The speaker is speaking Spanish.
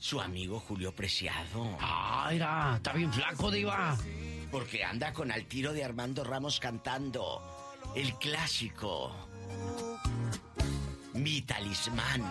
Su amigo Julio Preciado. Ah, mira, está bien flaco, diva. Porque anda con Al Tiro de Armando Ramos cantando el clásico Mi Talismán.